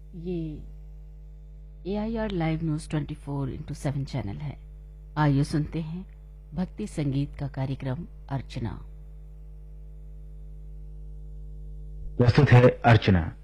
ये AIR live news 24/7 channel है। आइए सुनते हैं भक्ति संगीत का कार्यक्रम अर्चना। प्रस्तुत है अर्चना।